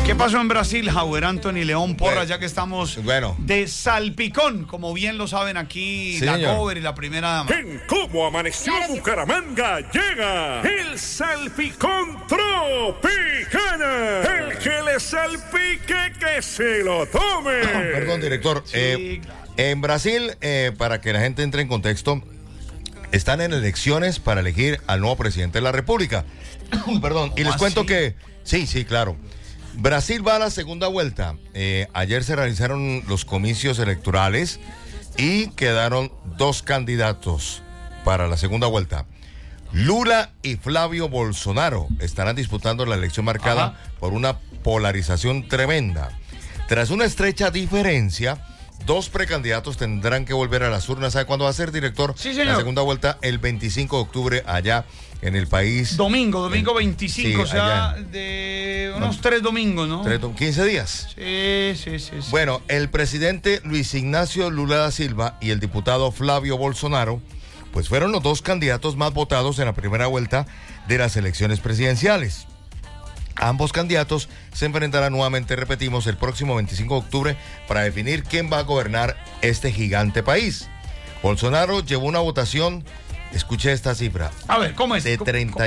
¿Qué pasó en Brasil, Howard Anthony León Porras, ya que estamos de salpicón, como bien lo saben aquí, sí, la cover y la primera dama? En Cómo Amaneció Bucaramanga llega el salpicón Tropicana. El que le salpique, que se lo tome. Perdón, director. Sí, claro. En Brasil, para que la gente entre en contexto, están en elecciones para elegir al nuevo presidente de la República. Perdón, y les cuento que... Sí, claro. Brasil va a la segunda vuelta. Ayer se realizaron los comicios electorales y quedaron dos candidatos para la segunda vuelta. Lula y Flavio Bolsonaro estarán disputando la elección marcada por una polarización tremenda. Tras una estrecha diferencia, dos precandidatos tendrán que volver a las urnas. ¿Sabe cuándo va a ser, director? Sí, señor. La segunda vuelta, el 25 de octubre, allá en el país. Domingo 25, sí, o sea, de unos 3 domingos, ¿no? 15 días. Sí. Bueno, el presidente Luis Ignacio Lula da Silva y el diputado Flavio Bolsonaro, pues fueron los dos candidatos más votados en la primera vuelta de las elecciones presidenciales. Ambos candidatos se enfrentarán nuevamente, repetimos, el próximo 25 de octubre para definir quién va a gobernar este gigante país. Bolsonaro llevó una votación, escuché esta cifra. A ver, ¿cómo es? De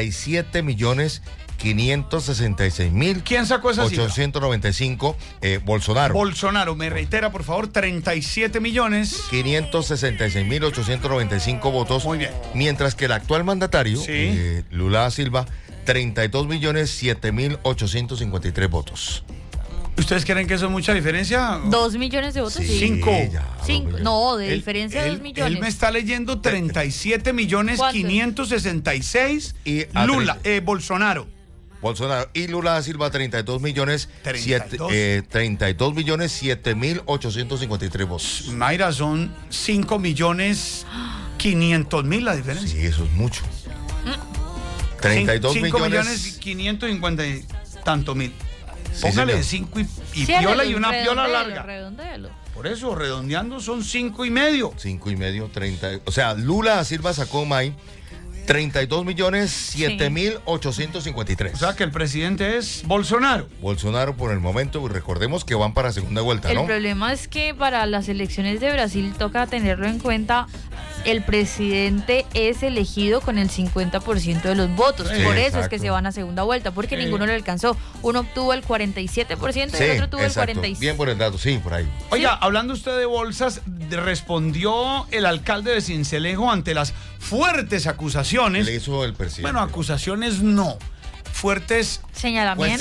37.566.000. ¿Quién sacó esa cifra? 895, Bolsonaro. Bolsonaro, me reitera, por favor, 37.566.895 votos. Muy bien. Mientras que el actual mandatario, Lula da Silva, 32.007.853 votos. ¿Ustedes creen que eso es mucha diferencia? 2 millones de votos, sí. 5. No, de diferencia de 2 millones. Él me está leyendo 37.566.000 y Lula, Bolsonaro. Y Lula da Silva 32.007.853 votos. Mayra, son 5.500.000 la diferencia. Sí, eso es mucho. 5.550.000 y tanto mil. Póngale 5 y piola y una piola larga. Redondéalo. Por eso, redondeando son 5.5. 5.5, 30. O sea, Lula da Silva sacó, May, 32.007.853. O sea que el presidente es Bolsonaro. Bolsonaro por el momento, y recordemos que van para segunda vuelta, ¿no? El problema es que para las elecciones de Brasil toca tenerlo en cuenta. El presidente es elegido con el 50% de los votos. Por eso es que se van a segunda vuelta, porque ninguno le alcanzó. Uno obtuvo el 47% y el otro tuvo el 46%. Bien por el dato, sí, por ahí. Oiga, hablando usted de bolsas, respondió el alcalde de Sincelejo ante las fuertes acusaciones. ¿Qué le hizo el presidente? Bueno, acusaciones no. Fuertes señalamientos.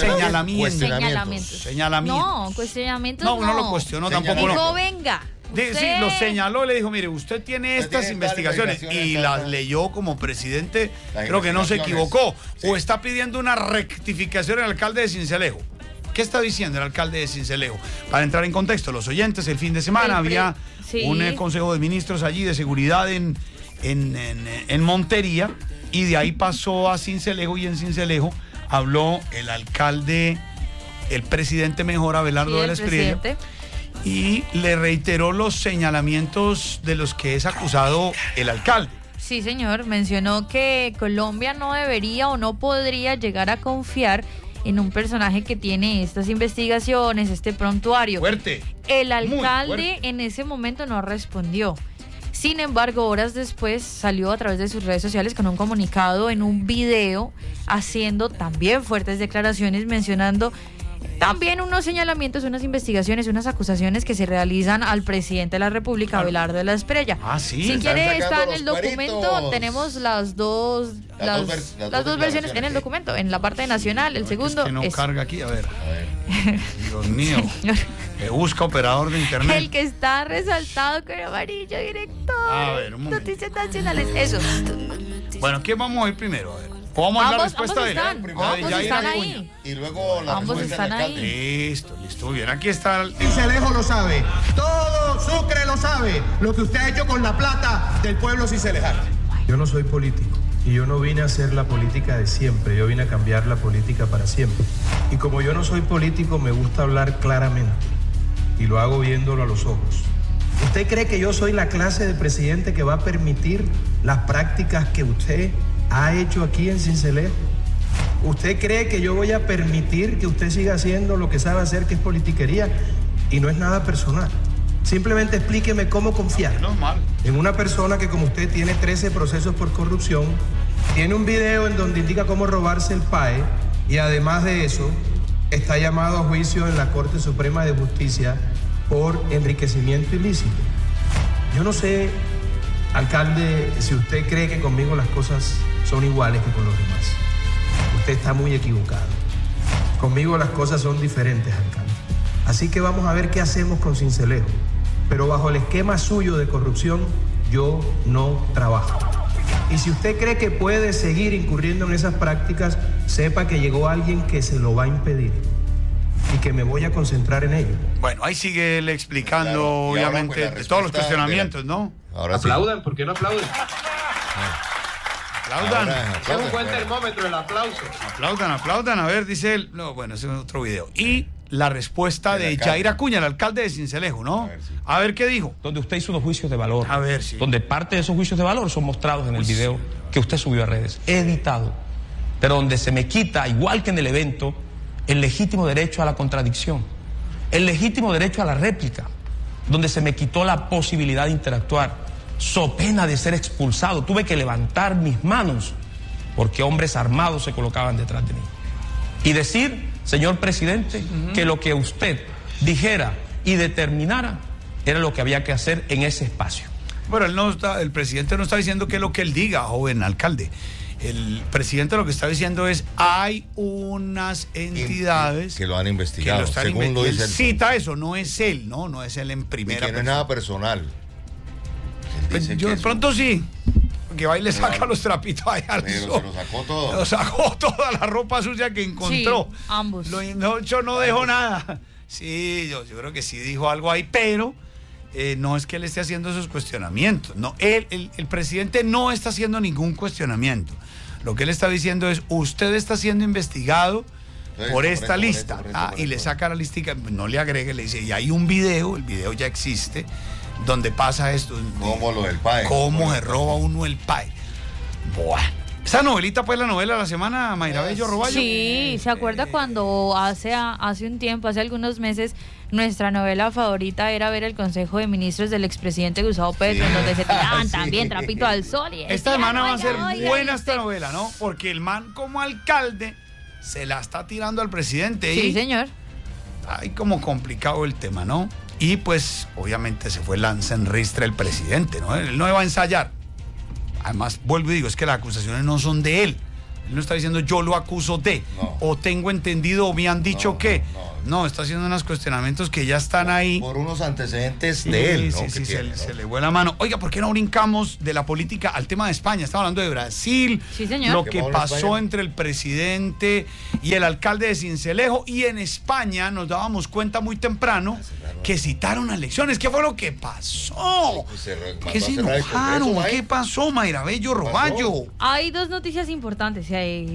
No, cuestionamientos no. No lo cuestionó tampoco. Dijo, venga. Sí, lo señaló, le dijo, mire, usted tiene estas investigaciones y las leyó como presidente, creo que no se equivocó, o está pidiendo una rectificación el alcalde de Sincelejo. ¿Qué está diciendo el alcalde de Sincelejo? Para entrar en contexto, los oyentes, el fin de semana había un consejo de ministros allí de seguridad en Montería, y de ahí pasó a Sincelejo, y en Sincelejo habló el alcalde, el presidente mejor, Abelardo de la Espriella, y le reiteró los señalamientos de los que es acusado el alcalde. Sí, señor, mencionó que Colombia no debería o no podría llegar a confiar en un personaje que tiene estas investigaciones, este prontuario. Fuerte. El alcalde en ese momento no respondió. Sin embargo, horas después salió a través de sus redes sociales con un comunicado en un video, haciendo también fuertes declaraciones, mencionando también unos señalamientos, unas investigaciones, unas acusaciones que se realizan al presidente de la República, Abelardo de la Espriella. Sí. Si quiere, está en el documento, tenemos las dos versiones en el documento, en la parte nacional, el segundo. Es que no carga aquí, a ver. Dios mío. Me busca operador de internet. El que está resaltado con amarillo, director. A ver, un momento. Noticias nacionales, eso. Bueno, ¿qué vamos a ir primero? A ver. ¿Cómo vamos a ver la respuesta de él? Ambos están ahí. Y luego la respuesta del alcalde. Listo, muy bien. Aquí está. Sincelejo lo sabe. Todo Sucre lo sabe. Lo que usted ha hecho con la plata del pueblo cincelejano. Yo no soy político. Y yo no vine a hacer la política de siempre. Yo vine a cambiar la política para siempre. Y como yo no soy político, me gusta hablar claramente. Y lo hago viéndolo a los ojos. ¿Usted cree que yo soy la clase de presidente que va a permitir las prácticas que usted ha hecho aquí en Sincelejo? ¿Usted cree que yo voy a permitir que usted siga haciendo lo que sabe hacer, que es politiquería? Y no es nada personal. Simplemente explíqueme cómo confiar en una persona que, como usted, tiene 13 procesos por corrupción, tiene un video en donde indica cómo robarse el PAE y además de eso está llamado a juicio en la Corte Suprema de Justicia por enriquecimiento ilícito. Yo no sé, alcalde, si usted cree que conmigo las cosas son iguales que con los demás. Usted está muy equivocado. Conmigo las cosas son diferentes, alcalde. Así que vamos a ver qué hacemos con Sincelejo. Pero bajo el esquema suyo de corrupción, yo no trabajo. Y si usted cree que puede seguir incurriendo en esas prácticas, sepa que llegó alguien que se lo va a impedir y que me voy a concentrar en ello. Bueno, ahí sigue él explicando, claro, obviamente, de todos los cuestionamientos, ¿no? Ahora aplaudan, sí. ¿Por qué no aplauden? Aplaudan. Es un buen termómetro el aplauso. Aplaudan, a ver, dice él. No, bueno, ese es otro video. Y la respuesta de Jair Acuña, el alcalde de Sincelejo, ¿no? A ver qué dijo. Donde usted hizo unos juicios de valor. A ver, sí. Donde parte de esos juicios de valor son mostrados en el video que usted subió a redes. Editado. Pero donde se me quita, igual que en el evento, el legítimo derecho a la contradicción. El legítimo derecho a la réplica. Donde se me quitó la posibilidad de interactuar. So pena de ser expulsado. Tuve que levantar mis manos porque hombres armados se colocaban detrás de mí. Y decir, señor presidente, que lo que usted dijera y determinara era lo que había que hacer en ese espacio. Bueno, el presidente no está diciendo que es lo que él diga, joven alcalde. El presidente lo que está diciendo es, hay unas entidades que lo han investigado. Que lo según lo dice él cita eso, no es él, no es él en primera persona. Que no es nada personal. Yo de pronto sí. Que va y le saca los trapitos ahí al sol. Se lo sacó todo. Lo sacó toda la ropa sucia que encontró. Sí, ambos. Yo no dejó nada. Sí, yo creo que sí dijo algo ahí, pero no es que él esté haciendo esos cuestionamientos. No, el presidente no está haciendo ningún cuestionamiento. Lo que él está diciendo es, usted está siendo investigado por esta lista. Y le saca la listica, no le agregue, le dice, y hay un video, el video ya existe, donde pasa esto. Como lo del PAE. Cómo se roba uno el PAE. Bueno. Esa novelita, pues, la novela de la semana, Mayra Bello Roballo. Sí, ¿se acuerda cuando hace un tiempo, hace algunos meses, nuestra novela favorita era ver el Consejo de Ministros del expresidente Gustavo Petro, en donde se tiraban también trapito al sol? Y esta semana va a ser buena esta novela, ¿no? Porque el man, como alcalde, se la está tirando al presidente. Sí, señor. Ay, como complicado el tema, ¿no? Y pues, obviamente, se fue lanza en ristre el presidente, ¿no? Él no iba a ensayar. Además, vuelvo y digo, es que las acusaciones no son de él. Él no está diciendo yo lo acuso de, o tengo entendido, o me han dicho que. No, está haciendo unos cuestionamientos que ya están ahí. Por unos antecedentes de él, ¿no? Sí, se le fue la mano. Oiga, ¿por qué no brincamos de la política al tema de España? Estaba hablando de Brasil, sí, señor. Lo que pasó entre el presidente y el alcalde de Sincelejo. Y en España nos dábamos cuenta muy temprano que citaron a elecciones. ¿Qué fue lo que pasó? ¿Qué se enojaron? ¿Qué pasó, Mayra Bello Roballo? Hay dos noticias importantes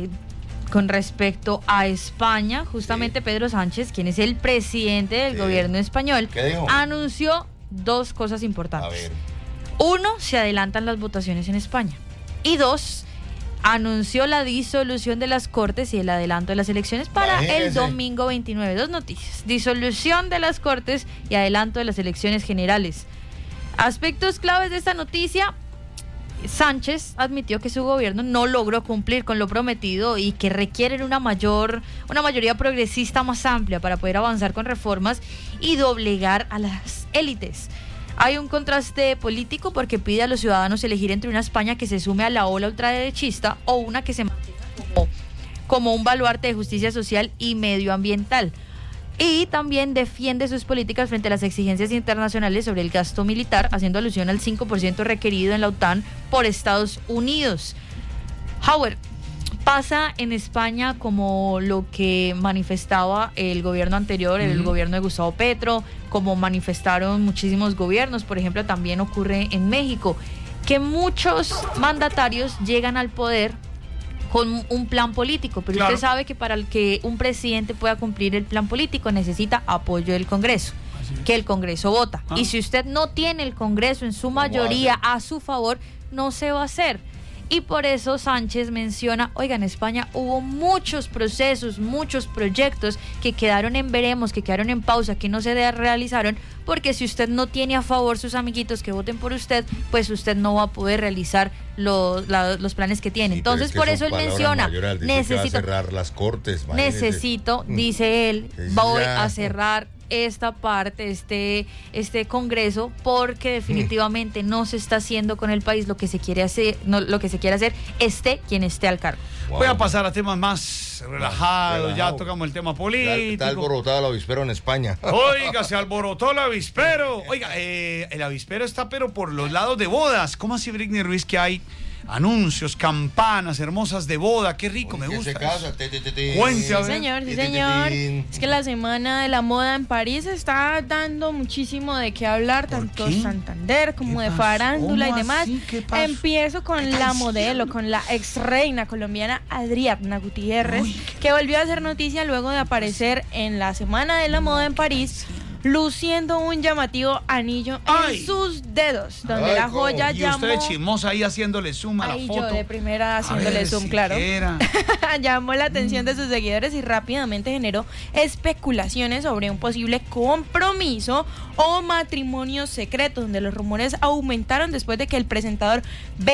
con respecto a España. Justamente Pedro Sánchez, quien es el presidente del gobierno español, anunció dos cosas importantes. A ver. Uno, se adelantan las votaciones en España. Y dos, anunció la disolución de las Cortes y el adelanto de las elecciones para el domingo 29. Dos noticias: disolución de las Cortes y adelanto de las elecciones generales. Aspectos claves de esta noticia: Sánchez admitió que su gobierno no logró cumplir con lo prometido y que requieren una mayoría progresista más amplia para poder avanzar con reformas y doblegar a las élites. Hay un contraste político porque pide a los ciudadanos elegir entre una España que se sume a la ola ultraderechista o una que se mantenga como un baluarte de justicia social y medioambiental. Y también defiende sus políticas frente a las exigencias internacionales sobre el gasto militar, haciendo alusión al 5% requerido en la OTAN por Estados Unidos. Howard, pasa en España como lo que manifestaba el gobierno anterior, el gobierno de Gustavo Petro, como manifestaron muchísimos gobiernos. Por ejemplo, también ocurre en México, que muchos mandatarios llegan al poder con un plan político, pero claro, usted sabe que para que un presidente pueda cumplir el plan político necesita apoyo del Congreso, que el Congreso vota. Y si usted no tiene el Congreso en su mayoría a su favor, no se va a hacer. Y por eso Sánchez menciona, oiga, en España hubo muchos procesos, muchos proyectos que quedaron en veremos, que quedaron en pausa, que no se realizaron, porque si usted no tiene a favor sus amiguitos que voten por usted, pues usted no va a poder realizar los planes que tiene. Entonces, por eso él menciona, necesito cerrar las cortes, dice él, voy a cerrar esta parte, este congreso, porque definitivamente no se está haciendo con el país lo que se quiere hacer, lo que se quiere hacer, esté quien esté al cargo. Voy a pasar a temas más relajados, ya tocamos el tema político. Está alborotado el avispero en España. Oiga, se alborotó el avispero. Oiga, el avispero está pero por los lados de bodas. ¿Cómo así, Britney Ruiz, que hay anuncios, campanas hermosas de boda? Qué rico, me gusta. Cuente, sí, señor, sí, señor. Es que la semana de la moda en París está dando muchísimo de qué hablar, tanto Santander como de farándula y demás. Empiezo con la modelo, con la ex reina colombiana Adriana Gutiérrez, que volvió a hacer noticia luego de aparecer en la semana de la moda en París, luciendo un llamativo anillo en sus dedos, donde la joya llamó... Y usted chismosa ahí haciéndole zoom a la foto. Yo de primera haciéndole zoom, claro. Llamó la atención de sus seguidores y rápidamente generó especulaciones sobre un posible compromiso o matrimonio secreto, donde los rumores aumentaron después de que el presentador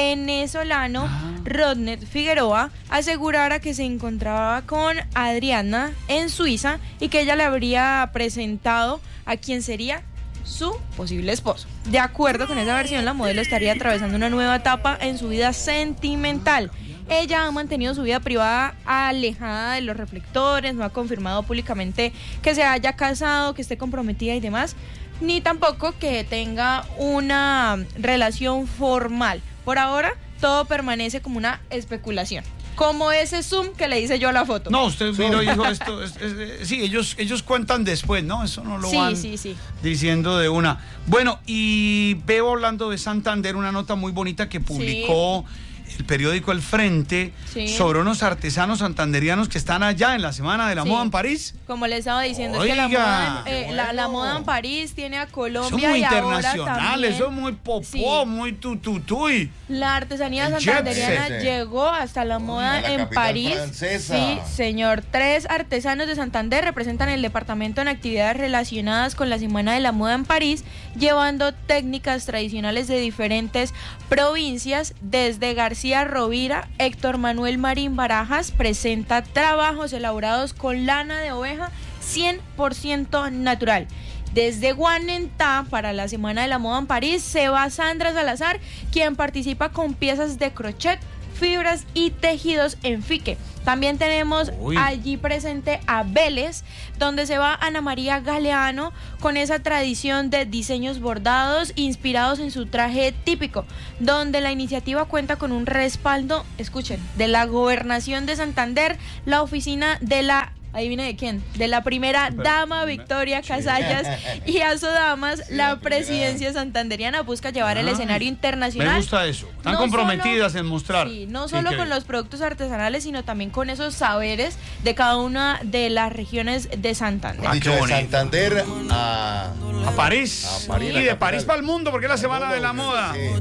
venezolano Rodney Figueroa asegurara que se encontraba con Adriana en Suiza y que ella le habría presentado a quien sería su posible esposo. De acuerdo con esa versión, la modelo estaría atravesando una nueva etapa en su vida sentimental. Ella ha mantenido su vida privada alejada de los reflectores, no ha confirmado públicamente que se haya casado, que esté comprometida y demás, ni tampoco que tenga una relación formal. Por ahora, todo permanece como una especulación. Como ese zoom que le hice yo a la foto. No, usted vino y dijo esto. Sí, ellos cuentan después, ¿no? Eso no lo van diciendo de una. Bueno, y veo, hablando de Santander, una nota muy bonita que publicó el periódico El Frente sobre unos artesanos santanderianos que están allá en la Semana de la Moda en París. Como les estaba diciendo, es que la moda en París tiene a Colombia, son muy y internacionales, ahora también, son muy popó, muy tututuy. La artesanía santanderiana llegó hasta la moda en París. Francesa. Sí, señor. 3 artesanos de Santander representan el departamento en actividades relacionadas con la Semana de la Moda en París, llevando técnicas tradicionales de diferentes provincias. Desde García Rovira, Héctor Manuel Marín Barajas presenta trabajos elaborados con lana de oveja 100% natural. Desde Guanentá, para la Semana de la Moda en París, se va Sandra Salazar, quien participa con piezas de crochet, fibras y tejidos en fique. También tenemos allí presente a Vélez, donde se va Ana María Galeano con esa tradición de diseños bordados inspirados en su traje típico, donde la iniciativa cuenta con un respaldo, escuchen, de la Gobernación de Santander, la oficina de la... ¿Adivina de quién? De la primera dama Victoria Casallas y Asodamas. La presidencia santanderiana busca llevar el escenario internacional. Me gusta eso. Están comprometidas en mostrar. Sí, no solo con los productos artesanales, sino también con esos saberes de cada una de las regiones de Santander. Dicho de Santander a París. Y de París para el mundo, porque es la Semana de la Moda.